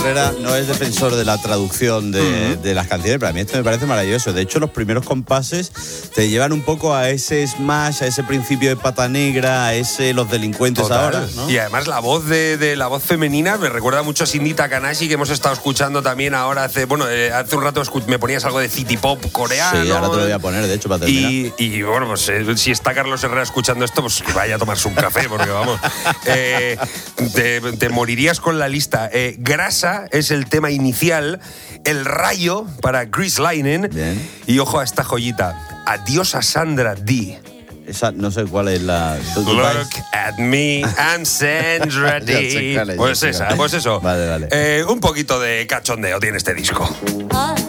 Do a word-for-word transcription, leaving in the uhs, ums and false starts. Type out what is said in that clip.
Herrera no es defensor de la traducción de, uh-huh. de las canciones, pero a mí esto me parece maravilloso. De hecho, los primeros compases te llevan un poco a ese smash, a ese principio de Pata Negra, a ese Los Delincuentes. Total. Ahora, ¿no? Y además la voz de, de la voz femenina me recuerda mucho a Cindy Takanashi, que hemos estado escuchando también ahora hace, bueno, eh, hace un rato me ponías algo de city pop coreano. Sí, ahora te lo voy a poner, de hecho, para terminar. Y, y bueno, pues eh, si está Carlos Herrera escuchando esto, pues que vaya a tomarse un café, porque vamos, eh, te, te morirías con la lista. Eh, Grasa es el tema inicial, El Rayo para Chris Linen. Bien. Y ojo a esta joyita, Adiós a Sandra D. Esa, no sé cuál es la... Look at me, I'm Sandra D. Pues esa, pues eso. Vale, vale. Eh, un poquito de cachondeo tiene este disco.